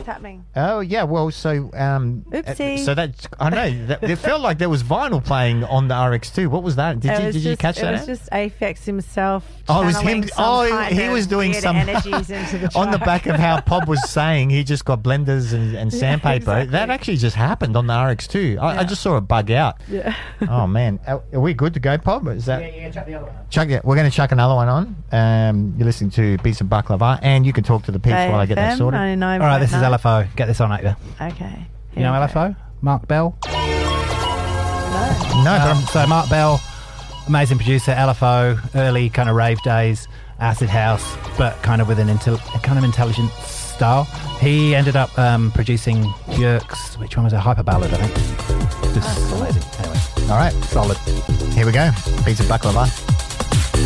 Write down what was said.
happening? Oh yeah, well, so Oopsie. so that I know it felt like there was vinyl playing on the RX2. What was that? Did you catch that? It was just Aphex himself. Oh, it was him. He was doing some energies into the on the back of how Pod was saying he just got blenders and sandpaper. Exactly. That actually just happened on the RX2. I just saw it bug out. Yeah. Oh man, are we good to go, Pod? Is that? Yeah, chuck the other one. We're going to chuck another one on. You're listening to Beats and Baklava, and you can talk to the peeps while I get that sorted. All right, this is LFO. Get this on, Actor. Okay. You know LFO? Mark Bell? No, so Mark Bell, amazing producer, LFO, early kind of rave days, acid house, but kind of with a kind of intelligent style. He ended up producing Björk's, which one was a Hyper Ballad, I think. Just amazing. Anyway, all right, solid. Here we go. Beats and Baklava.